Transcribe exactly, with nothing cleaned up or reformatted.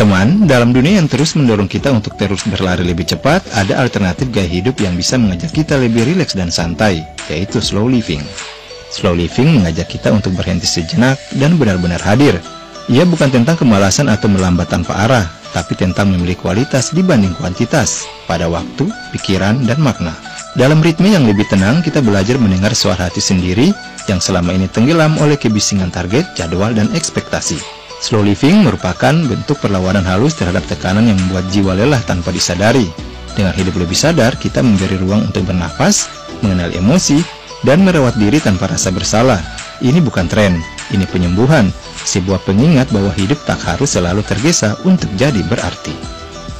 Teman, dalam dunia yang terus mendorong kita untuk terus berlari lebih cepat, ada alternatif gaya hidup yang bisa mengajak kita lebih rileks dan santai, yaitu slow living. Slow living mengajak kita untuk berhenti sejenak dan benar-benar hadir. Ia bukan tentang kemalasan atau melambat tanpa arah, tapi tentang memiliki kualitas dibanding kuantitas, pada waktu, pikiran, dan makna. Dalam ritme yang lebih tenang, kita belajar mendengar suara hati sendiri yang selama ini tenggelam oleh kebisingan target, jadwal, dan ekspektasi. Slow living merupakan bentuk perlawanan halus terhadap tekanan yang membuat jiwa lelah tanpa disadari. Dengan hidup lebih sadar, kita memberi ruang untuk bernafas, mengenal emosi, dan merawat diri tanpa rasa bersalah. Ini bukan tren, ini penyembuhan, sebuah pengingat bahwa hidup tak harus selalu tergesa untuk jadi berarti.